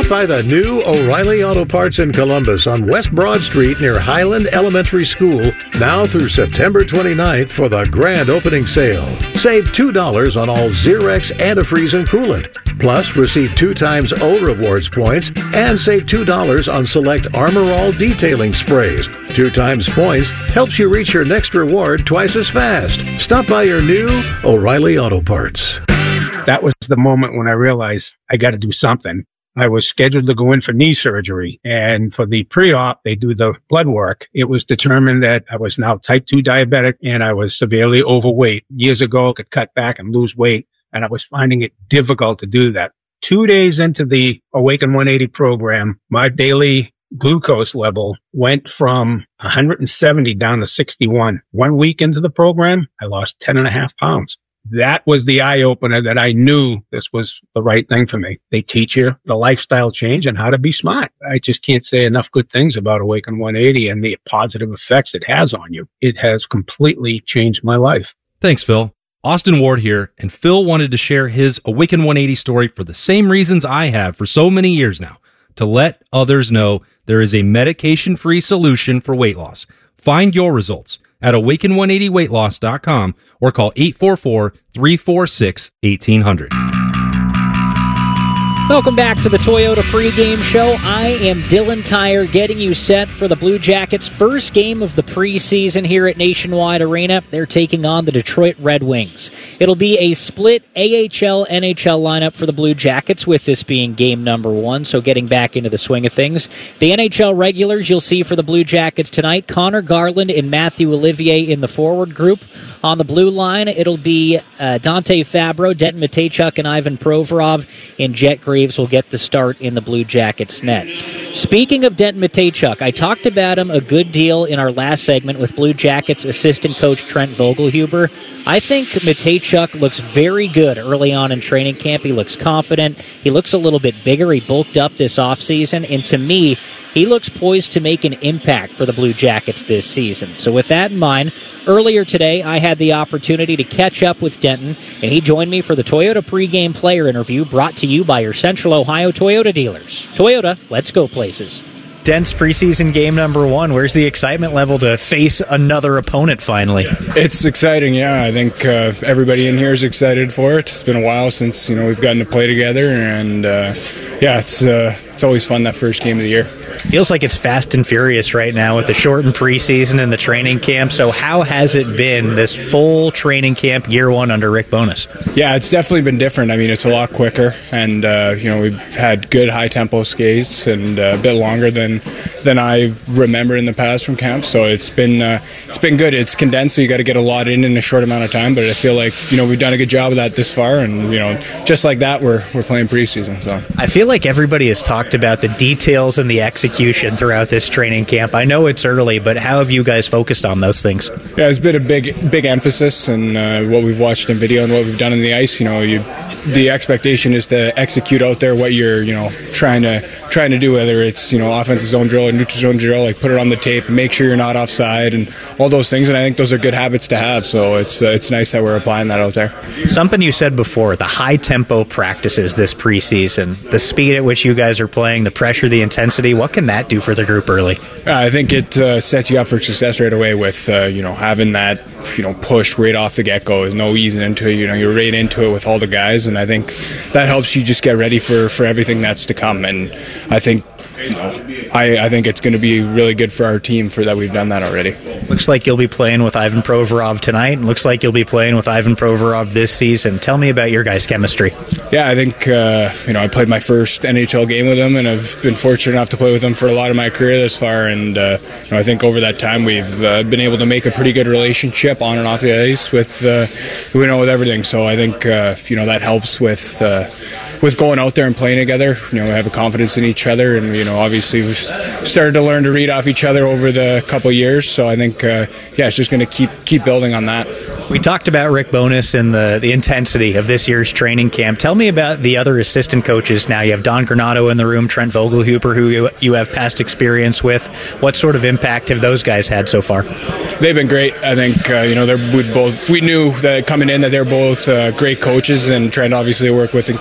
Stop by the new O'Reilly Auto Parts in Columbus on West Broad Street near Highland Elementary School, now through September 29th for the grand opening sale. Save $2 on all Xerox antifreeze and coolant. Plus, receive 2 times O Rewards points and save $2 on select Armor All detailing sprays. 2 times points helps you reach your next reward twice as fast. Stop by your new O'Reilly Auto Parts. That was the moment when I realized I got to do something. I was scheduled to go in for knee surgery, and for the pre-op, they do the blood work. It was determined that I was now type 2 diabetic and I was severely overweight. Years ago, I could cut back and lose weight, and I was finding it difficult to do that. 2 days into the Awaken 180 program, my daily glucose level went from 170 down to 61. 1 week into the program, I lost 10.5 pounds. That was the eye-opener that I knew this was the right thing for me. They teach you the lifestyle change and how to be smart. I just can't say enough good things about Awaken 180 and the positive effects it has on you. It has completely changed my life. Thanks, Phil. Austin Ward here, and Phil wanted to share his Awaken 180 story for the same reasons I have for so many years now, to let others know there is a medication-free solution for weight loss. Find your results at awaken180weightloss.com or call 844-346-1800. Welcome back to the Toyota pregame show. I am Dylan Tyre, getting you set for the Blue Jackets' first game of the preseason here at Nationwide Arena. They're taking on the Detroit Red Wings. It'll be a split AHL-NHL lineup for the Blue Jackets, with this being game number 1, so getting back into the swing of things. The NHL regulars you'll see for the Blue Jackets tonight: Connor Garland and Matthew Olivier in the forward group. On the blue line, it'll be Dante Fabro, Denton Mateychuk, and Ivan Provorov, and Jet Graves will get the start in the Blue Jackets net. Speaking of Denton Mateychuk, I talked about him a good deal in our last segment with Blue Jackets assistant coach Trent Vogelhuber. I think Mateychuk looks very good early on in training camp. He looks confident. He looks a little bit bigger. He bulked up this offseason, and to me, he looks poised to make an impact for the Blue Jackets this season. So with that in mind, earlier today, I had the opportunity to catch up with Denton, and he joined me for the Toyota pregame player interview brought to you by your Central Ohio Toyota dealers. Toyota, let's go places. Dense preseason game number 1. Where's the excitement level to face another opponent finally? It's exciting, yeah. I think everybody in here is excited for it. It's been a while since we've gotten to play together, and it's always fun, that first game of the year. Feels like it's fast and furious right now with the shortened preseason and the training camp. So how has it been, this full training camp year 1 under Rick Bowness? Yeah, it's definitely been different. I mean, it's a lot quicker, and we've had good high tempo skates and a bit longer than I remember in the past from camp. So it's been good. It's condensed, so you got to get a lot in a short amount of time. But I feel like we've done a good job of that this far, and just like that, we're playing preseason. So I feel like everybody has talked about the details and the execution throughout this training camp. I know it's early, but how have you guys focused on those things? Yeah, it's been a big emphasis in what we've watched in video and what we've done in the ice. The expectation is to execute out there what you're trying to do, whether it's offensive zone drill or neutral zone drill, like put it on the tape, make sure you're not offside, and all those things. And I think those are good habits to have. So it's nice that we're applying that out there. Something you said before, the high tempo practices this preseason, the speed at which you guys are playing, the pressure, the intensity. What can that do for the group early? I think it sets you up for success right away with having that push right off the get-go. There's no easing into it. You're right into it with all the guys, and I think that helps you just get ready for everything that's to come. And I think I think it's going to be really good for our team for that we've done that already. Looks like you'll be playing with Ivan Provorov tonight. Looks like you'll be playing with Ivan Provorov this season. Tell me about your guys' chemistry. Yeah, I think I played my first NHL game with him, and I've been fortunate enough to play with him for a lot of my career this far. And I think over that time we've been able to make a pretty good relationship on and off the ice with with everything. So I think that helps with going out there and playing together. We have a confidence in each other, and obviously we've started to learn to read off each other over the couple of years. So I think it's just going to keep building on that. We talked about Rick Bowness and the intensity of this year's training camp. Tell me about the other assistant coaches now. You have Don Granato in the room, Trent Vogelhuber, who you have past experience with. What sort of impact have those guys had so far? They've been great. I think we knew that coming in that they're both great coaches, and Trent obviously worked with